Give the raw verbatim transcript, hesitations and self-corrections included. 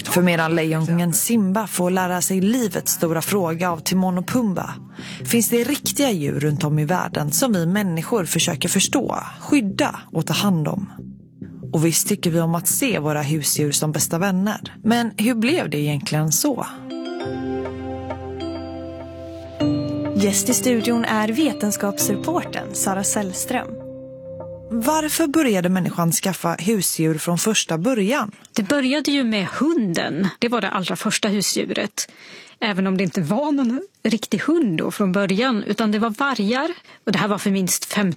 För medan lejonkungen Simba får lära sig livets stora fråga av Timon och Pumba, finns det riktiga djur runt om i världen som vi människor försöker förstå, skydda och ta hand om. Och visst tycker vi om att se våra husdjur som bästa vänner. Men hur blev det egentligen så? Gäst i studion är vetenskapsreportern Sara Sällström. Varför började människan skaffa husdjur från första början? Det började ju med hunden. Det var det allra första husdjuret. Även om det inte var någon riktig hund då från början, utan det var vargar. Och det här var för minst fem